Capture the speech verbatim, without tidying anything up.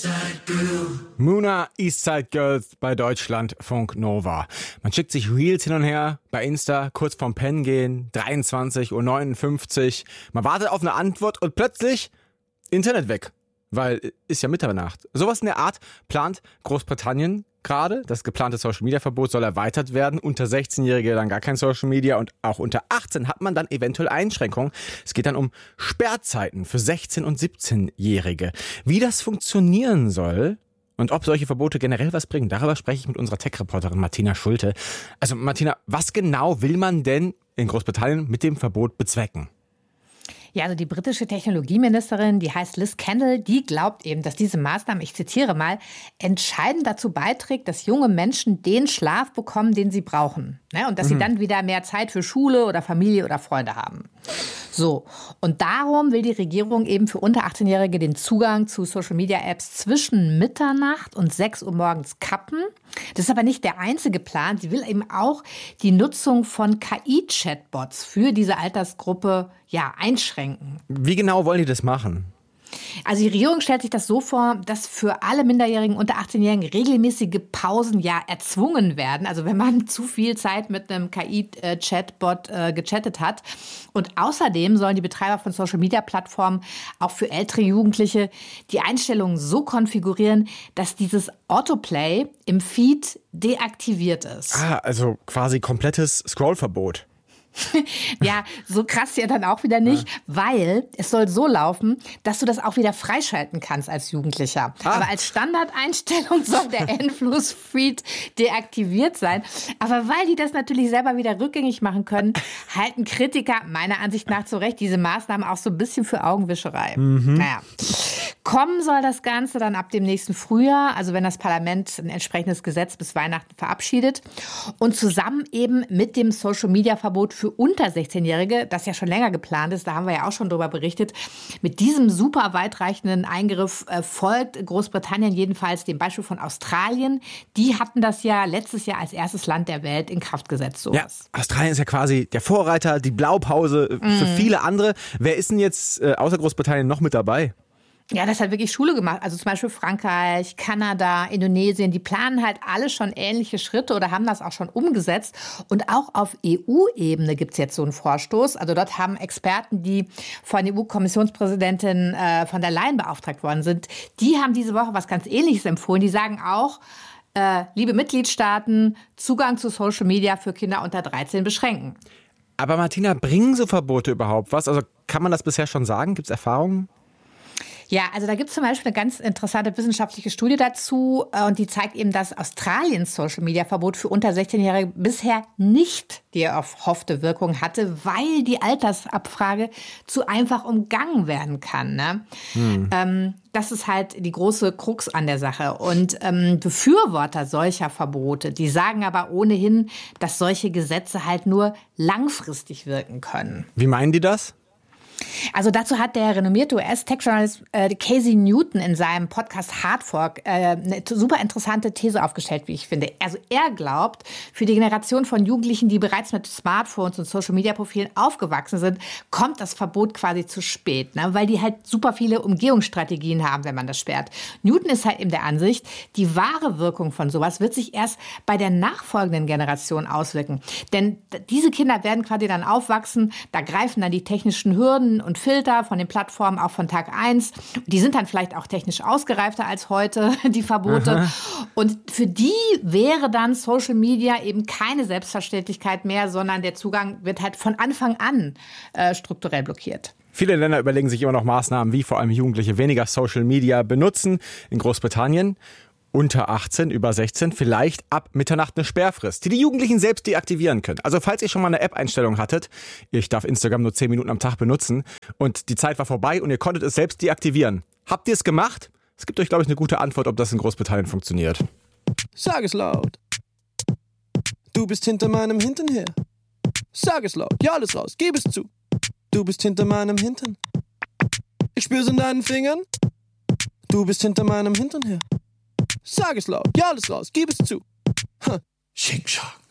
Muna, Eastside Girls bei Deutschlandfunk Nova. Man schickt sich Reels hin und her bei Insta, kurz vorm Pennen gehen, dreiundzwanzig Uhr neunundfünfzig. Man wartet auf eine Antwort und plötzlich Internet weg, weil ist ja Mitternacht. Sowas in der Art plant Großbritannien gerade. Das geplante Social-Media-Verbot soll erweitert werden. Unter sechzehnjährige dann gar kein Social-Media und auch unter achtzehn hat man dann eventuell Einschränkungen. Es geht dann um Sperrzeiten für sechzehn- und siebzehnjährige. Wie das funktionieren soll und ob solche Verbote generell was bringen, darüber spreche ich mit unserer Tech-Reporterin Martina Schulte. Also Martina, was genau will man denn in Großbritannien mit dem Verbot bezwecken? Ja, also die britische Technologieministerin, die heißt Liz Kendall, die glaubt eben, dass diese Maßnahme, ich zitiere mal, entscheidend dazu beiträgt, dass junge Menschen den Schlaf bekommen, den sie brauchen. Ne? Und dass mhm. sie dann wieder mehr Zeit für Schule oder Familie oder Freunde haben. So, und darum will die Regierung eben für unter achtzehnjährige den Zugang zu Social-Media-Apps zwischen Mitternacht und sechs Uhr morgens kappen. Das ist aber nicht der einzige Plan. Sie will eben auch die Nutzung von K I-Chatbots für diese Altersgruppe ja, einschränken. Wie genau wollen die das machen? Also die Regierung stellt sich das so vor, dass für alle Minderjährigen unter achtzehnjährigen regelmäßige Pausen ja erzwungen werden. Also wenn man zu viel Zeit mit einem K I-Chatbot äh, gechattet hat. Und außerdem sollen die Betreiber von Social-Media-Plattformen auch für ältere Jugendliche die Einstellungen so konfigurieren, dass dieses Autoplay im Feed deaktiviert ist. Ah, also quasi komplettes Scrollverbot. Ja, so krass ja dann auch wieder nicht, ja. Weil es soll so laufen, dass du das auch wieder freischalten kannst als Jugendlicher. Ah. Aber als Standardeinstellung soll der Endfluss-Feed deaktiviert sein. Aber weil die das natürlich selber wieder rückgängig machen können, halten Kritiker meiner Ansicht nach zu Recht diese Maßnahmen auch so ein bisschen für Augenwischerei. Mhm. Naja. Kommen soll das Ganze dann ab dem nächsten Frühjahr, also wenn das Parlament ein entsprechendes Gesetz bis Weihnachten verabschiedet. Und zusammen eben mit dem Social-Media-Verbot für unter sechzehnjährige, das ja schon länger geplant ist, da haben wir ja auch schon drüber berichtet, mit diesem super weitreichenden Eingriff äh, folgt Großbritannien jedenfalls dem Beispiel von Australien. Die hatten das ja letztes Jahr als erstes Land der Welt in Kraft gesetzt. Sowas. Ja, Australien ist ja quasi der Vorreiter, die Blaupause äh, für mm. viele andere. Wer ist denn jetzt äh, außer Großbritannien noch mit dabei? Ja, das hat wirklich Schule gemacht. Also zum Beispiel Frankreich, Kanada, Indonesien, die planen halt alle schon ähnliche Schritte oder haben das auch schon umgesetzt. Und auch auf E U-Ebene gibt's jetzt so einen Vorstoß. Also dort haben Experten, die von E U-Kommissionspräsidentin äh, von der Leyen beauftragt worden sind, die haben diese Woche was ganz Ähnliches empfohlen. Die sagen auch, äh, liebe Mitgliedstaaten, Zugang zu Social Media für Kinder unter dreizehn beschränken. Aber Martina, bringen so Verbote überhaupt was? Also kann man das bisher schon sagen? Gibt's Erfahrungen? Ja, also da gibt es zum Beispiel eine ganz interessante wissenschaftliche Studie dazu und die zeigt eben, dass Australiens Social-Media-Verbot für unter sechzehnjährige bisher nicht die erhoffte Wirkung hatte, weil die Altersabfrage zu einfach umgangen werden kann. Ne? Hm. Ähm, das ist halt die große Krux an der Sache. Und ähm, Befürworter solcher Verbote, die sagen aber ohnehin, dass solche Gesetze halt nur langfristig wirken können. Wie meinen die das? Also dazu hat der renommierte U S-Tech-Journalist äh, Casey Newton in seinem Podcast Hard Fork äh, eine super interessante These aufgestellt, wie ich finde. Also er glaubt, für die Generation von Jugendlichen, die bereits mit Smartphones und Social-Media-Profilen aufgewachsen sind, kommt das Verbot quasi zu spät, ne? Weil die halt super viele Umgehungsstrategien haben, wenn man das sperrt. Newton ist halt eben der Ansicht, die wahre Wirkung von sowas wird sich erst bei der nachfolgenden Generation auswirken. Denn diese Kinder werden quasi dann aufwachsen, da greifen dann die technischen Hürden und Filter von den Plattformen auch von Tag eins. Die sind dann vielleicht auch technisch ausgereifter als heute, die Verbote. Aha. Und für die wäre dann Social Media eben keine Selbstverständlichkeit mehr, sondern der Zugang wird halt von Anfang an äh, strukturell blockiert. Viele Länder überlegen sich immer noch Maßnahmen, wie vor allem Jugendliche weniger Social Media benutzen. In Großbritannien unter achtzehn, über sechzehn, vielleicht ab Mitternacht eine Sperrfrist, die die Jugendlichen selbst deaktivieren können. Also falls ihr schon mal eine App-Einstellung hattet, ich darf Instagram nur zehn Minuten am Tag benutzen und die Zeit war vorbei und ihr konntet es selbst deaktivieren. Habt ihr es gemacht? Es gibt euch, glaube ich, eine gute Antwort, ob das in Großbritannien funktioniert. Sag es laut. Du bist hinter meinem Hintern her. Sag es laut. Ja, alles raus. Gib es zu. Du bist hinter meinem Hintern. Ich spür's in deinen Fingern. Du bist hinter meinem Hintern her. Sag es laut. Ja, alles raus. Gib es zu. Huh. Schick, schack.